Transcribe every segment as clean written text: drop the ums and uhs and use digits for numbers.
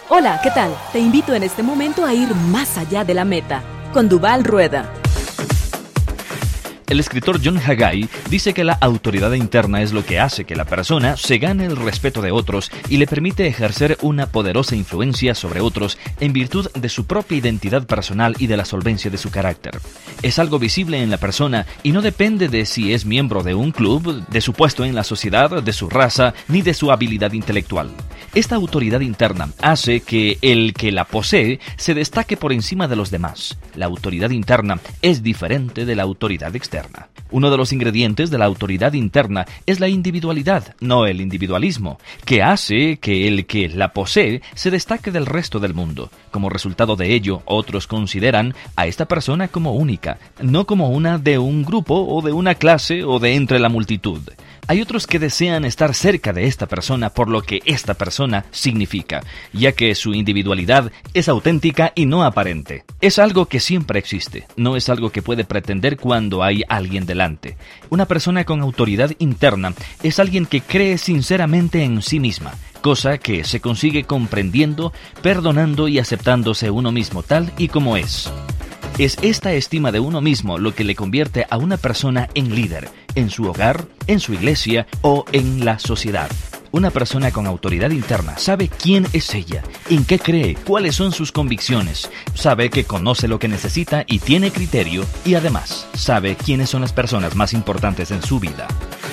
Hola, ¿qué tal? Te invito en este momento a ir más allá de la meta, con Duvall Rueda. El escritor John Haggai dice que la autoridad interna es lo que hace que la persona se gane el respeto de otros y le permite ejercer una poderosa influencia sobre otros en virtud de su propia identidad personal y de la solvencia de su carácter. Es algo visible en la persona y no depende de si es miembro de un club, de su puesto en la sociedad, de su raza, ni de su habilidad intelectual. Esta autoridad interna hace que el que la posee se destaque por encima de los demás. La autoridad interna es diferente de la autoridad externa. Uno de los ingredientes de la autoridad interna es la individualidad, no el individualismo, que hace que el que la posee se destaque del resto del mundo. Como resultado de ello, otros consideran a esta persona como única, no como una de un grupo o de una clase o de entre la multitud. Hay otros que desean estar cerca de esta persona por lo que esta persona significa, ya que su individualidad es auténtica y no aparente. Es algo que siempre existe, no es algo que puede pretender cuando hay alguien delante. Una persona con autoridad interna es alguien que cree sinceramente en sí misma, cosa que se consigue comprendiendo, perdonando y aceptándose uno mismo tal y como es. Es esta estima de uno mismo lo que le convierte a una persona en líder, en su hogar, en su iglesia o en la sociedad. Una persona con autoridad interna sabe quién es ella, en qué cree, cuáles son sus convicciones, sabe que conoce lo que necesita y tiene criterio, y además sabe quiénes son las personas más importantes en su vida.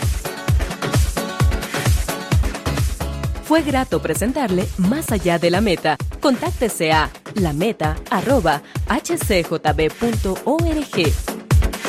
Fue grato presentarle Más allá de la meta. Contáctese a lameta@hcjb.org.